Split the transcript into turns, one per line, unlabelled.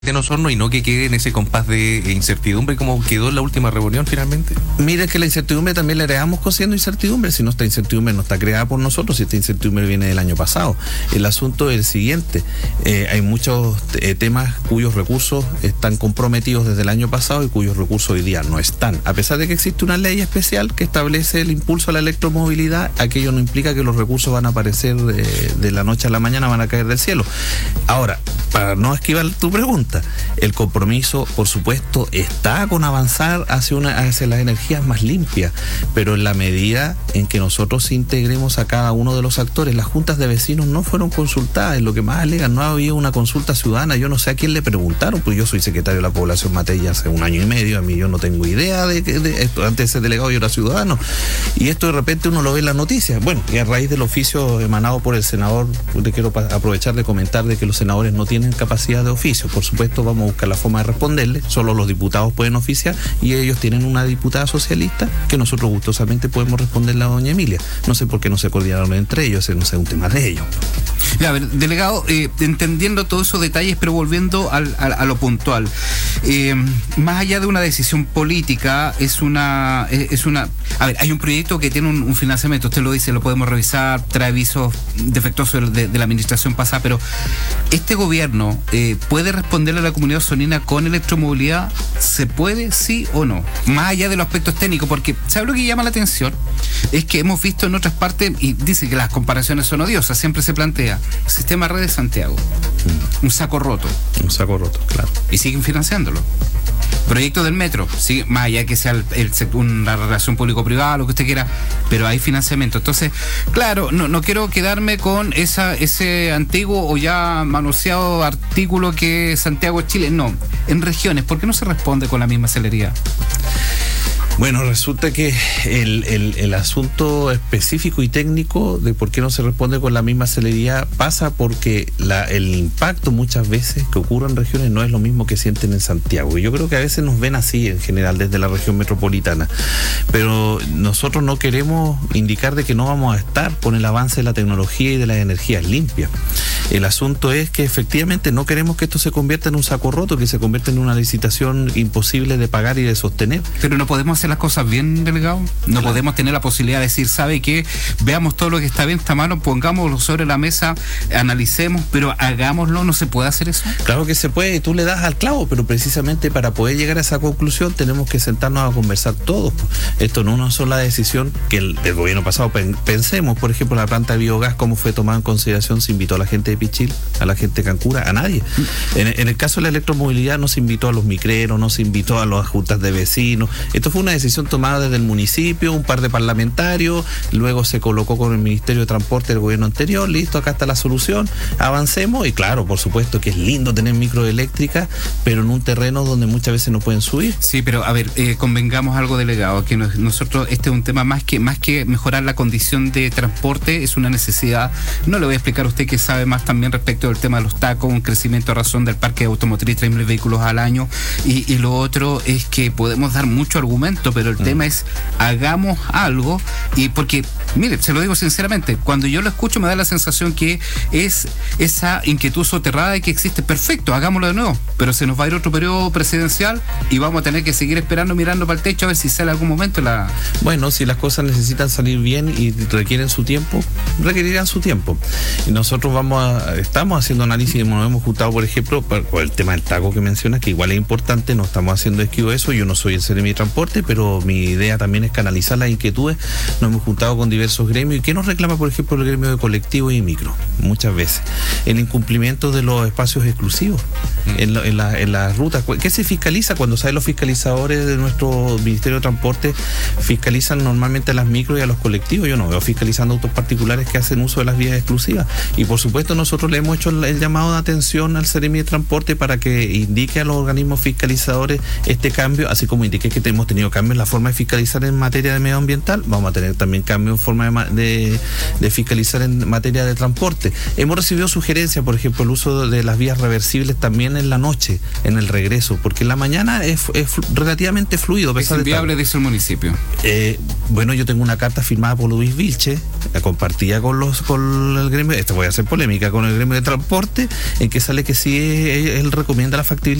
en Osorno y no que quede en ese compás de incertidumbre como quedó en la última reunión finalmente?
Mire que la incertidumbre también la heredamos siendo incertidumbre. Si no, esta incertidumbre no está creada por nosotros, si esta incertidumbre viene del año pasado. El asunto es el siguiente: hay muchos temas cuyos recursos están comprometidos desde el año pasado y cuyos recursos hoy día no están. A pesar de que existe una ley especial que establece el impulso a la electromovilidad, aquello no implica que los recursos van a aparecer de la noche a la mañana, van a caer del cielo. Ahora, para no esquivar tu pregunta, el compromiso, por supuesto, está con avanzar hacia las energías más limpias, pero en la medida en que nosotros integremos a cada uno de los actores. Las juntas de vecinos no fueron consultadas, es lo que más alegan, no ha habido una consulta ciudadana. Yo no sé a quién le preguntaron, pues yo soy secretario de la Población Matella hace 1 año y medio, a mí yo no tengo idea de esto. Antes de ser delegado yo era ciudadano, y esto de repente uno lo ve en las noticias. Bueno, y a raíz del oficio emanado por el senador, le quiero aprovechar de comentar de que los senadores no tienen capacidad de oficio. Por supuesto, vamos a buscar la forma de responderle. Solo los diputados pueden oficiar y ellos tienen una diputada socialista que nosotros gustosamente podemos responderle a doña Emilia. No sé por qué no se coordinaron entre ellos, no sé, un tema de ellos.
A ver, delegado, entendiendo todos esos detalles, pero volviendo a lo puntual, más allá de una decisión política, a ver, hay un proyecto que tiene un financiamiento, usted lo dice, lo podemos revisar, trae avisos defectuosos de la administración pasada, pero ¿este gobierno puede responderle a la comunidad osonina con electromovilidad? ¿Se puede, sí o no? Más allá de los aspectos técnicos, porque ¿sabe lo que llama la atención? Es que hemos visto en otras partes, y dicen que las comparaciones son odiosas, siempre se plantea Sistema Red de Santiago, un saco roto.
Un saco roto, claro.
Y siguen financiándolo. Proyecto del metro, sí, más allá que sea una relación público-privada, lo que usted quiera, pero hay financiamiento. Entonces, claro, no quiero quedarme con ese antiguo o ya manoseado artículo que Santiago es Chile. No, en regiones, ¿por qué no se responde con la misma celeridad?
Bueno, resulta que el asunto específico y técnico de por qué no se responde con la misma celeridad pasa porque el impacto muchas veces que ocurre en regiones no es lo mismo que sienten en Santiago. Y yo creo que a veces nos ven así en general desde la región metropolitana. Pero nosotros no queremos indicar de que no vamos a estar con el avance de la tecnología y de las energías limpias. El asunto es que efectivamente no queremos que esto se convierta en un saco roto, que se convierta en una licitación imposible de pagar y de sostener.
Pero no podemos hacer las cosas bien, delegado. No podemos tener la posibilidad de decir, ¿sabe qué? Veamos todo lo que está bien, está malo, pongámoslo sobre la mesa, analicemos, pero hagámoslo. ¿No se puede hacer eso?
Claro que se puede, y tú le das al clavo, pero precisamente para poder llegar a esa conclusión tenemos que sentarnos a conversar todos. Esto no es una sola decisión que del gobierno pasado. Pensemos, por ejemplo, la planta de biogás, cómo fue tomada en consideración. Se invitó a la gente de Pichil, a la gente de Cancura, a nadie. En el caso de la electromovilidad no se invitó a los micreros, no se invitó a las juntas de vecinos. Esto fue una decisión tomada desde el municipio, un par de parlamentarios, luego se colocó con el Ministerio de Transporte del gobierno anterior. Listo, acá está la solución, avancemos. Y claro, por supuesto que es lindo tener microeléctricas, pero en un terreno donde muchas veces no pueden subir.
Sí, pero a ver, convengamos algo, delegado, que nosotros, este es un tema más que mejorar la condición de transporte, es una necesidad. No le voy a explicar a usted que sabe más también respecto del tema de los tacos, un crecimiento a razón del parque automotriz, 3.000 vehículos al año, y lo otro es que podemos dar mucho argumento, pero el tema es, hagamos algo. Y porque, mire, se lo digo sinceramente, cuando yo lo escucho me da la sensación que es esa inquietud soterrada de que existe. Perfecto, hagámoslo de nuevo, pero se nos va a ir otro periodo presidencial y vamos a tener que seguir esperando, mirando para el techo a ver si sale algún momento
Bueno, si las cosas necesitan salir bien y requieren su tiempo, requerirán su tiempo. Y nosotros estamos haciendo análisis, nos hemos juntado, por ejemplo, por el tema del taco que mencionas, que igual es importante, no estamos haciendo esquivo de eso. Yo no soy el Seremi de Transporte, pero mi idea también es canalizar las inquietudes. Nos hemos juntado con diversos gremios. ¿Y qué nos reclama, por ejemplo, el gremio de colectivos y micro? Muchas veces el incumplimiento de los espacios exclusivos en las rutas. ¿Qué se fiscaliza? Cuando saben los fiscalizadores de nuestro Ministerio de Transporte, fiscalizan normalmente a las micro y a los colectivos. Yo no veo fiscalizando autos particulares que hacen uso de las vías exclusivas. Y por supuesto nosotros le hemos hecho el llamado de atención al Seremi de Transporte para que indique a los organismos fiscalizadores este cambio, así como indique que hemos tenido cambios en la forma de fiscalizar en materia de medioambiental. Vamos a tener también cambios en forma de fiscalizar en materia de transporte. Hemos recibido sugerencias, por ejemplo, el uso de las vías reversibles también en la noche, en el regreso, porque en la mañana es relativamente fluido.
Es inviable, dice el municipio.
Bueno, yo tengo una carta firmada por Luis Vilche, compartida con el gremio, esto voy a hacer polémica, con el gremio de transporte, en que sale que sí él recomienda la factibilidad